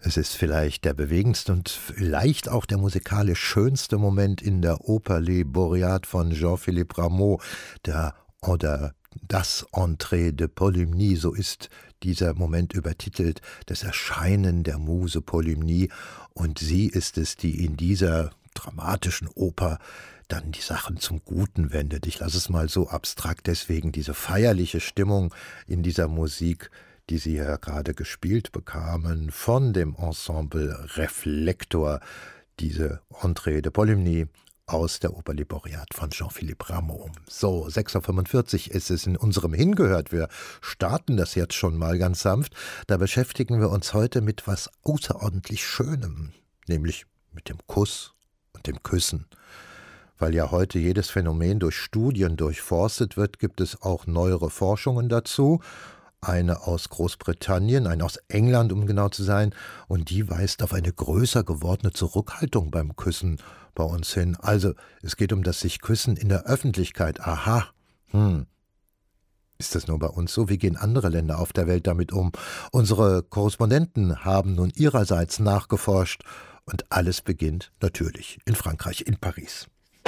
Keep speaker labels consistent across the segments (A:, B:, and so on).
A: Es ist vielleicht der bewegendste und vielleicht auch der musikalisch schönste Moment in der Oper Les Boreads von Jean-Philippe Rameau, das Entrée de Polymnie, so ist dieser Moment übertitelt, das Erscheinen der Muse Polymnie. Und sie ist es, die in dieser dramatischen Oper dann die Sachen zum Guten wendet. Ich lasse es mal so abstrakt, deswegen diese feierliche Stimmung in dieser Musik, die Sie ja gerade gespielt bekamen, von dem Ensemble Reflektor, diese Entrée de Polymnie aus der Oper Les Boreads von Jean-Philippe Rameau. So, 6.45 Uhr ist es in unserem Hingehört. Wir starten das jetzt schon mal ganz sanft. Da beschäftigen wir uns heute mit was außerordentlich Schönem, nämlich mit dem Kuss und dem Küssen. Weil ja heute jedes Phänomen durch Studien durchforstet wird, gibt es auch neuere Forschungen dazu. Eine aus Großbritannien, eine aus England, um genau zu sein, und die weist auf eine größer gewordene Zurückhaltung beim Küssen bei uns hin. Also, es geht um das sich Küssen in der Öffentlichkeit. Aha, ist das nur bei uns so? Wie gehen andere Länder auf der Welt damit um? Unsere Korrespondenten haben nun ihrerseits nachgeforscht und alles beginnt natürlich in Frankreich, in Paris.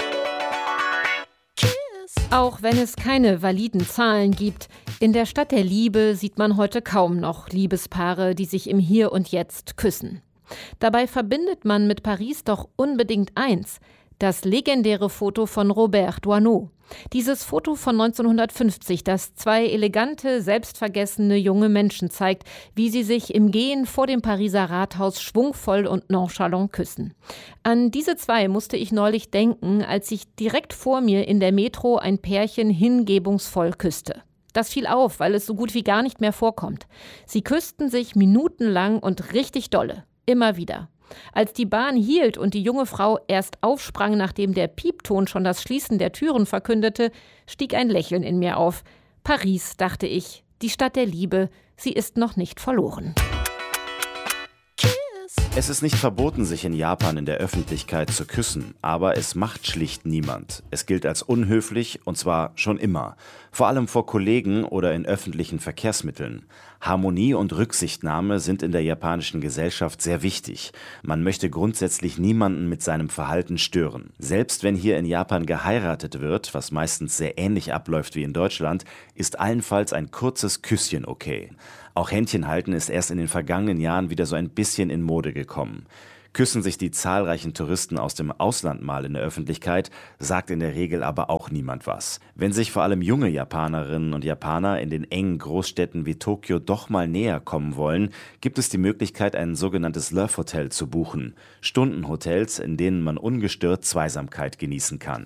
B: Auch wenn es keine validen Zahlen gibt, in der Stadt der Liebe sieht man heute kaum noch Liebespaare, die sich im Hier und Jetzt küssen. Dabei verbindet man mit Paris doch unbedingt eins: das legendäre Foto von Robert Doisneau. Dieses Foto von 1950, das zwei elegante, selbstvergessene junge Menschen zeigt, wie sie sich im Gehen vor dem Pariser Rathaus schwungvoll und nonchalant küssen. An diese zwei musste ich neulich denken, als sich direkt vor mir in der Metro ein Pärchen hingebungsvoll küsste. Das fiel auf, weil es so gut wie gar nicht mehr vorkommt. Sie küssten sich minutenlang und richtig dolle. Immer wieder. Als die Bahn hielt und die junge Frau erst aufsprang, nachdem der Piepton schon das Schließen der Türen verkündete, stieg ein Lächeln in mir auf. Paris, dachte ich, die Stadt der Liebe, sie ist noch nicht verloren.
C: Es ist nicht verboten, sich in Japan in der Öffentlichkeit zu küssen, aber es macht schlicht niemand. Es gilt als unhöflich, und zwar schon immer. Vor allem vor Kollegen oder in öffentlichen Verkehrsmitteln. Harmonie und Rücksichtnahme sind in der japanischen Gesellschaft sehr wichtig. Man möchte grundsätzlich niemanden mit seinem Verhalten stören. Selbst wenn hier in Japan geheiratet wird, was meistens sehr ähnlich abläuft wie in Deutschland, ist allenfalls ein kurzes Küsschen okay. Auch Händchen halten ist erst in den vergangenen Jahren wieder so ein bisschen in Mode gekommen. Küssen sich die zahlreichen Touristen aus dem Ausland mal in der Öffentlichkeit, sagt in der Regel aber auch niemand was. Wenn sich vor allem junge Japanerinnen und Japaner in den engen Großstädten wie Tokio doch mal näher kommen wollen, gibt es die Möglichkeit, ein sogenanntes Love Hotel zu buchen. Stundenhotels, in denen man ungestört Zweisamkeit genießen kann.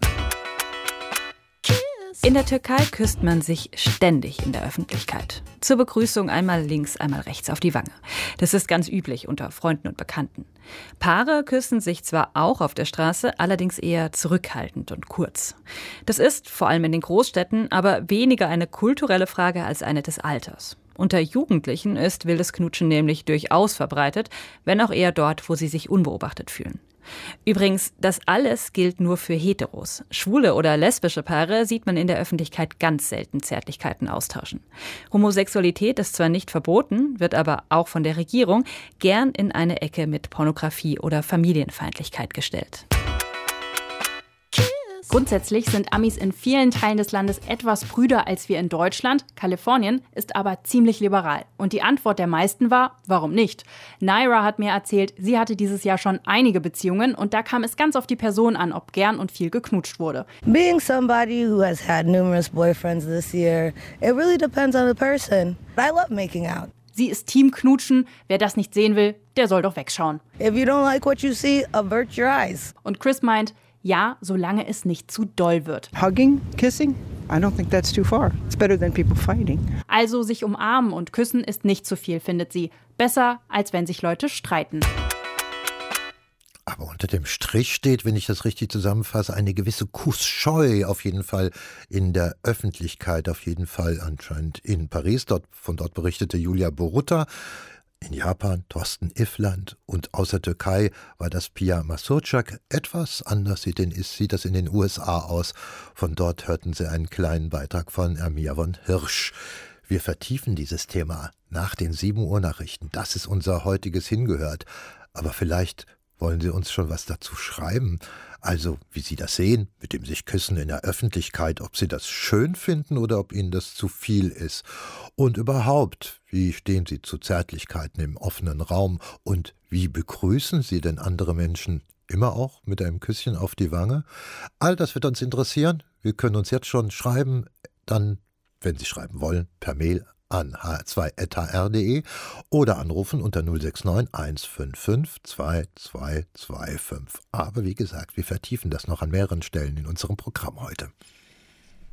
D: In der Türkei küsst man sich ständig in der Öffentlichkeit. Zur Begrüßung einmal links, einmal rechts auf die Wange. Das ist ganz üblich unter Freunden und Bekannten. Paare küssen sich zwar auch auf der Straße, allerdings eher zurückhaltend und kurz. Das ist, vor allem in den Großstädten, aber weniger eine kulturelle Frage als eine des Alters. Unter Jugendlichen ist wildes Knutschen nämlich durchaus verbreitet, wenn auch eher dort, wo sie sich unbeobachtet fühlen. Übrigens, das alles gilt nur für Heteros. Schwule oder lesbische Paare sieht man in der Öffentlichkeit ganz selten Zärtlichkeiten austauschen. Homosexualität ist zwar nicht verboten, wird aber auch von der Regierung gern in eine Ecke mit Pornografie oder Familienfeindlichkeit gestellt.
E: Grundsätzlich sind Amis in vielen Teilen des Landes etwas prüder als wir in Deutschland. Kalifornien ist aber ziemlich liberal. Und die Antwort der meisten war, warum nicht? Naira hat mir erzählt, sie hatte dieses Jahr schon einige Beziehungen und da kam es ganz auf die Person an, ob gern und viel geknutscht wurde.
F: Being somebody who has had numerous boyfriends this year, it really depends on the person. I love making out.
E: Sie ist Team Knutschen. Wer das nicht sehen will, der soll doch wegschauen.
F: If you don't like what you see, avert your eyes.
E: Und Chris meint, ja, solange es nicht zu doll wird.
G: Hugging, kissing, I don't think that's too far. It's better than people fighting.
E: Also sich umarmen und küssen ist nicht zu viel, findet sie. Besser, als wenn sich Leute streiten.
A: Aber unter dem Strich steht, wenn ich das richtig zusammenfasse, eine gewisse Kussscheu auf jeden Fall in der Öffentlichkeit, auf jeden Fall anscheinend in Paris. Von dort berichtete Julia Borutta. In Japan Thorsten Iffland und aus der Türkei war das Pia Masurczak. Etwas anders sieht das in den USA aus. Von dort hörten Sie einen kleinen Beitrag von Ermia von Hirsch. Wir vertiefen dieses Thema nach den 7 Uhr Nachrichten. Das ist unser heutiges Hingehört. Aber vielleicht wollen Sie uns schon was dazu schreiben? Also, wie Sie das sehen, mit dem sich küssen in der Öffentlichkeit, ob Sie das schön finden oder ob Ihnen das zu viel ist. Und überhaupt, wie stehen Sie zu Zärtlichkeiten im offenen Raum und wie begrüßen Sie denn andere Menschen? Immer auch mit einem Küsschen auf die Wange? All das wird uns interessieren. Wir können uns jetzt schon schreiben, dann, wenn Sie schreiben wollen, per Mail an hr2.hr.de oder anrufen unter 069 155 2225. Aber wie gesagt, wir vertiefen das noch an mehreren Stellen in unserem Programm heute.